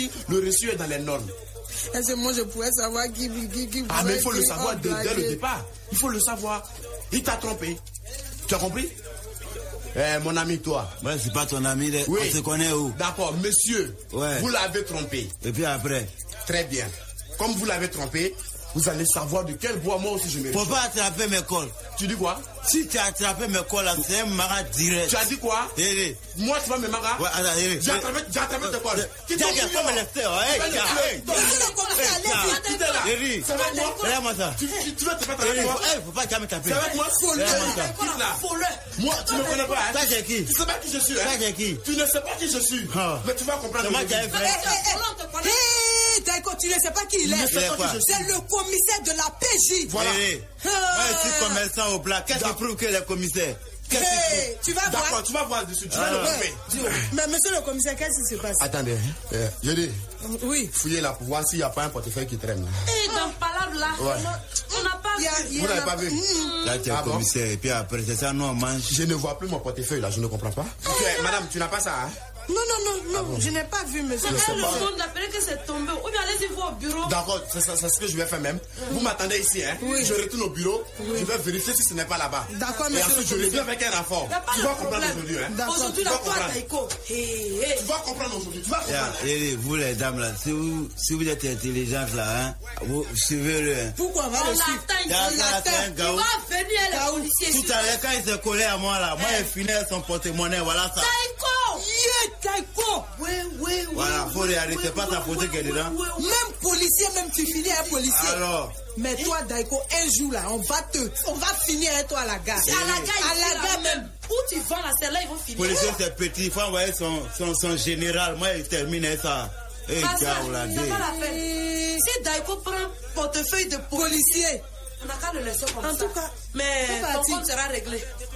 Le reçu est dans les normes. Est-ce que moi je pourrais savoir qui Ah, mais il faut le savoir dès le départ. Il faut le savoir. Il t'a trompé. Tu as compris? Mon ami, toi. Moi, je suis pas ton ami. Oui. On se connaît où? D'accord, monsieur. Ouais. Vous l'avez trompé. Et puis après? Très bien. Comme vous l'avez trompé, vous allez savoir de quel bois moi aussi je mérite. Faut pas attraper mes cols. Tu dis quoi? Si tu as attrapé mes cols, c'est un marat direct. Tu as dit quoi? Moi, tu vas me marat? Ouais, attends, j'ai attrapé tes cols. Tu t'as qu'à pas me laisser, regarde-moi ça. Tu vas te mettre avec moi? Faut pas me taper. C'est avec moi? Follet. Moi, tu me connais pas, hein? Ça, j'ai qui? Tu sais pas qui je suis, hein? Ça, j'ai qui? Tu ne sais pas qui je suis. Mais tu vas comprendre. C'est moi qui ai fait. Daiko, tu ne sais pas qui il est. C'est le commissaire de la PJ. Voilà. Moi, je suis commerçant au plat. Qu'est-ce qui prouve que le commissaire? Tu vas voir. D'accord, tu vas voir dessus. Tu vas le trouver. Mais monsieur le commissaire, qu'est-ce qui se passe? Attendez, je dis. Oui. Fouillez là pour voir s'il n'y a pas un portefeuille qui traîne. Et dans palabre là, on n'a pas vu. Vous n'avez pas vu? Là, tu es commissaire. Et puis après, c'est ça, nous on mange. Je ne vois plus mon portefeuille là, je ne comprends pas. Madame, tu n'as pas ça, hein? Non, je n'ai pas vu, monsieur. C'est le monde d'après que c'est tombé. Ou bien allez-y voir au bureau. D'accord, c'est ce que je vais faire même. Vous m'attendez ici, hein? Oui. Je retourne au bureau, je vais vérifier si ce n'est pas là-bas. D'accord, mais monsieur. ensuite, je reviens avec un rapport. Tu vas comprendre aujourd'hui, hein? Aujourd'hui, la toi, Daiko. Tu vas comprendre aujourd'hui, tu vas comprendre. Vous les dames là, si vous êtes intelligentes là, hein, vous suivez-le. Pourquoi on va le suivre? On l'attend. Il va venir les policiers. Tout à l'heure, quand il s'est collé à moi là, moi il finit son porte-monnaie, voilà ça. Daiko. Oui. Voilà, faut regarder, c'est pas ta faute qui est dedans. Même policier, même tu finis un policier. Alors. Mais toi, Daiko, un jour là, on va finir avec toi à la gare. À la gare même. Où tu vas là, c'est là, ils vont finir. Policier, c'est petit, il faut envoyer son général. Moi, il termine ça. Il n'a pas la peine. Si Daiko prend portefeuille de policier, on n'a qu'à le laisser comme ça. En tout cas, mais ton compte sera réglé.